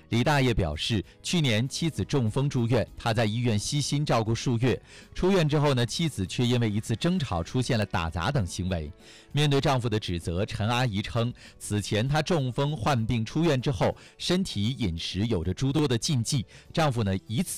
李大爷表示，去年妻子中风住院，他在医院悉心照顾数月。出院之后呢，妻子却因为一次争吵出现了打砸等行为。面对丈夫的指责，陈阿姨称，此前她中风患病出院之后，身体饮食有着诸多的禁忌，丈夫呢以此